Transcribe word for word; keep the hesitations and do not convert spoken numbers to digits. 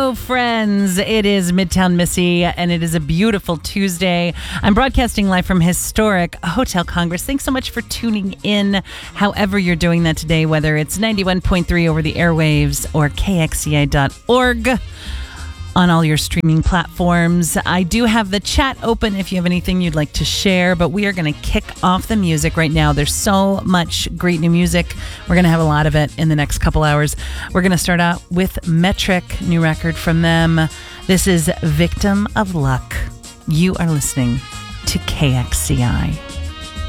Hello, friends. It is Midtown Missy, and it is a beautiful Tuesday. I'm broadcasting live from historic Hotel Congress. Thanks so much for tuning in, however you're doing that today, whether it's ninety-one point three over the airwaves or K X C I dot org on all your streaming platforms. I do have the chat open if you have anything you'd like to share, but we are going to kick off the music right now. There's so much great new music. We're going to have a lot of it in the next couple hours. We're going to start out with Metric, new record from them. This is Victim of Luck. You are listening to K X C I.